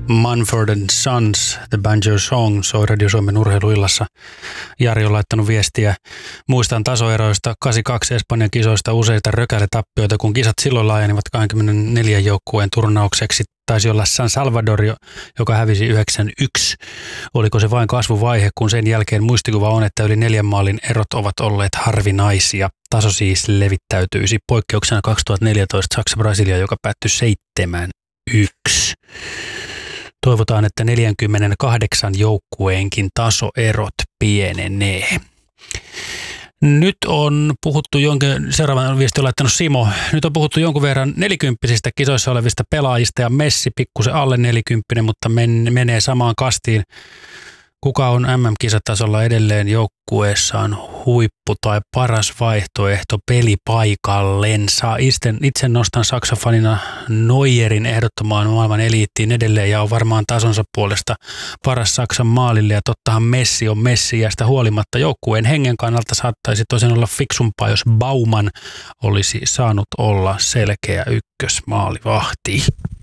Mumford & Sons, The Banjo Song, soi Radio Suomen urheiluillassa. Jari on laittanut viestiä. Muistan tasoeroista 82 Espanjan kisoista useita rökäletappioita, kun kisat silloin laajenivat 24 joukkueen turnaukseksi. Taisi olla San Salvador, joka hävisi 9-1. Oliko se vain kasvuvaihe, kun sen jälkeen muistikuva on, että yli 4 maalin erot ovat olleet harvinaisia. Taso siis levittäytyisi. Poikkeuksena 2014 Saksa-Brasilia, joka päättyi 7-1. Toivotaan, että 48 joukkueenkin tasoerot pienenee. Nyt on puhuttu seuraavan viesti on laittanut Simo. Nyt on puhuttu jonkun verran 40-sistä kisoissa olevista pelaajista ja Messi pikkusen alle 40, mutta menee samaan kastiin. Kuka on MM-kisatasolla edelleen joukkueessaan huippu tai paras vaihtoehto pelipaikallensa? Itse nostan Saksa-fanina Neuerin ehdottomaan maailman eliittiin edelleen ja on varmaan tasonsa puolesta paras Saksan maalille. Ja tottahan Messi on Messi ja sitä huolimatta joukkueen hengen kannalta saattaisi tosin olla fiksumpaa, jos Bauman olisi saanut olla selkeä ykkösmaalivahti.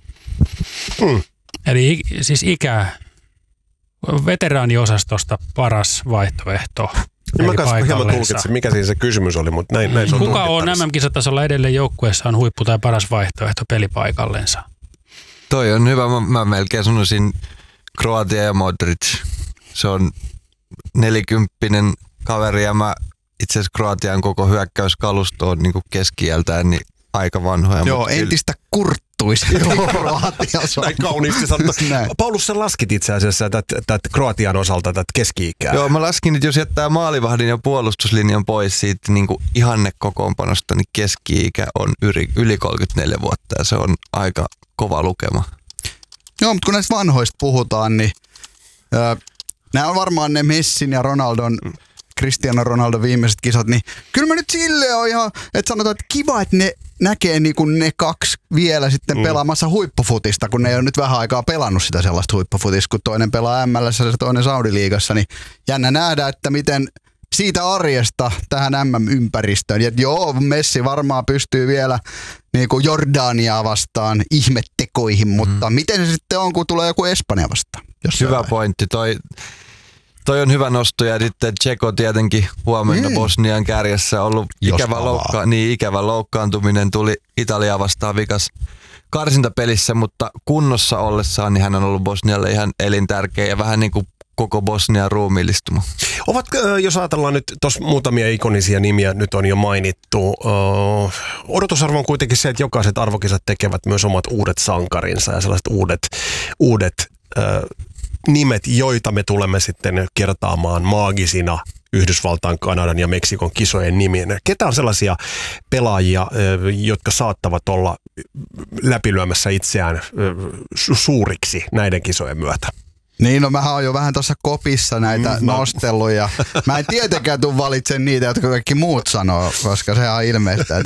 Eli siis veteraaniosastosta paras vaihtoehto. Mä kanssa hieman tulkitsin, mikä siinä se kysymys oli, mutta näin se on. Kuka on MM-kisatasolla edelleen joukkueessaan huippu tai paras vaihtoehto pelipaikallensa? Toi on hyvä. Mä melkein sanoisin Kroatia ja Modric. Se on 40-vuotias kaveri ja mä itse asiassa Kroatian koko hyökkäyskalusto on niin keski-iältään niin aika vanhoja. Joo, entistä kurttuisesti Kroatiassa. Näin kauniisti sanottu. Paulus, sä laskit itse asiassa tätä Kroatian osalta tätä keski-ikää. Joo, mä laskin, että jos jättää maalivahdin ja puolustuslinjan pois siitä niin kuin ihannekokoonpanosta, niin keski-ikä on yli 34 vuotta ja se on aika kova lukema. Joo, mutta kun näistä vanhoista puhutaan, niin nämä on varmaan ne Messin ja Cristiano Ronaldo viimeiset kisat, niin kyllä mä nyt silleen on ihan, että sanotaan, että kiva, että ne näkee niin kuin ne kaksi vielä sitten pelaamassa huippufutista, kun ne ei ole nyt vähän aikaa pelannut sitä sellaista huippufutista, kun toinen pelaa ML:ssä ja toinen Saudi-liigassa, niin jännä nähdä, että miten siitä arjesta tähän MM-ympäristöön. Ja joo, Messi varmaan pystyy vielä niin kuin Jordaniaa vastaan ihmettekoihin, mutta miten se sitten on, kun tulee joku Espanja vastaan? Hyvä pointti. Toi on hyvä nosto ja sitten Tseko tietenkin huomenna Bosnian kärjessä ollut ikävä loukkaantuminen tuli Italiaa vastaan vikas karsintapelissä, mutta kunnossa ollessaan niin hän on ollut Bosnialle ihan elintärkeä ja vähän niin kuin koko Bosnian ruumiillistuma. Jos ajatellaan nyt, tuossa muutamia ikonisia nimiä nyt on jo mainittu. Odotusarvo on kuitenkin se, että jokaiset arvokisat tekevät myös omat uudet sankarinsa ja sellaiset uudet nimet, joita me tulemme sitten kertaamaan maagisina Yhdysvaltain, Kanadan ja Meksikon kisojen nimien. Ketä on sellaisia pelaajia, jotka saattavat olla läpilyömässä itseään suuriksi näiden kisojen myötä? Niin, no mähän oon jo vähän tuossa kopissa näitä nostellut ja mä en tietenkään tule valitsen niitä, jotka kaikki muut sanoo, koska se on ilmeistä.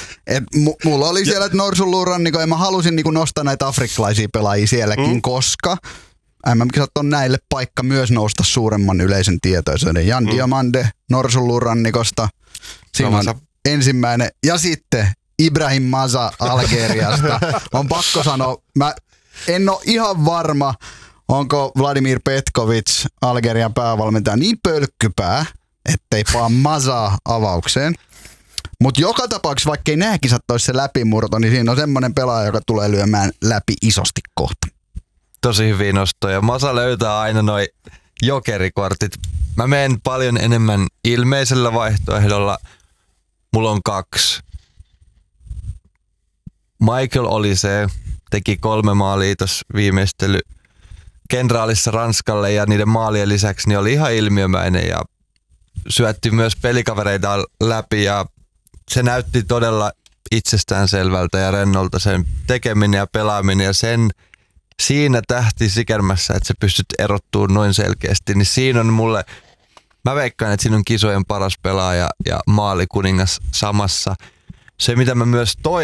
Mulla oli siellä Norsunluurannikko ja mä halusin niinku nostaa näitä afrikkalaisia pelaajia sielläkin, koska MM-kisat on näille paikka myös nousta suuremman yleisen tietoisuuden. Jan Diomande Norsunluurannikosta, siinä on ensimmäinen. Ja sitten Ibrahim Maza Algeriasta. On pakko sanoa, mä en ole ihan varma, onko Vladimir Petkovic, Algerian päävalmentaja, niin pölkkypää, ettei paa Mazaa avaukseen. Mutta joka tapauksessa, vaikka ei nämä kisat olisi se läpimurto, niin siinä on semmoinen pelaaja, joka tulee lyömään läpi isosti kohta. Tosi hyviä nostoja. Masa löytää aina noi jokerikortit. Mä menen paljon enemmän ilmeisellä vaihtoehdolla. Mulla on 2. Michael Olise teki 3 maalia tuossa viimeistely kenraalissa Ranskalle ja niiden maalien lisäksi niin oli ihan ilmiömäinen ja syötti myös pelikavereita läpi ja se näytti todella itsestäänselvältä ja rennolta sen tekeminen ja pelaaminen ja siinä tähti sikermässä, että sä pystyt erottumaan noin selkeästi, niin siinä on mulle, mä veikkaan, että siinä on kisojen paras pelaaja ja maalikuningas samassa. Se, mitä mä myös